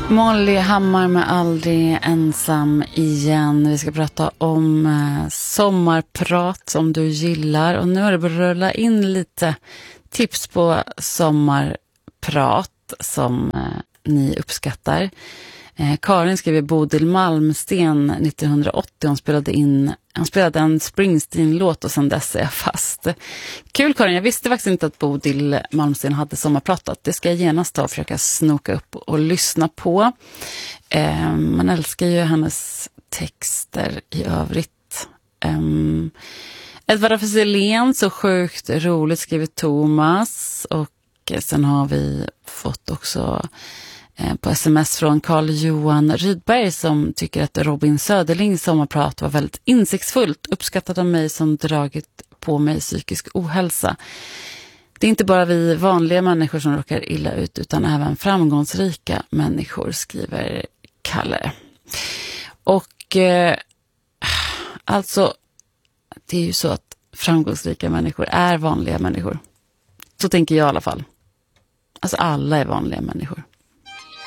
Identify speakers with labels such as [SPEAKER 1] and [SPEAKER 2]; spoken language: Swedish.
[SPEAKER 1] Molly Hammar med Aldrig ensam igen. Vi ska prata om sommarprat som du gillar. Och nu har det börjat rulla in lite tips på sommarprat som ni uppskattar. Karin skrev Bodil Malmsten 1980. Hon spelade en Springsteen-låt och sedan dess är jag fast. Kul Karin, jag visste faktiskt inte att Bodil Malmsten hade sommarpratat. Det ska jag genast ta och försöka snoka upp och lyssna på. Man älskar ju hennes texter i övrigt. Edvard af Sillén, så sjukt roligt, skriver Thomas. Och sen har vi fått också på sms från Carl-Johan Rydberg som tycker att Robin Söderlings sommarprat var väldigt insiktsfullt, uppskattat av mig som dragit på mig psykisk ohälsa. Det är inte bara vi vanliga människor som råkar illa ut utan även framgångsrika människor, skriver Kalle. Och alltså det är ju så att framgångsrika människor är vanliga människor. Så tänker jag i alla fall. Alltså alla är vanliga människor.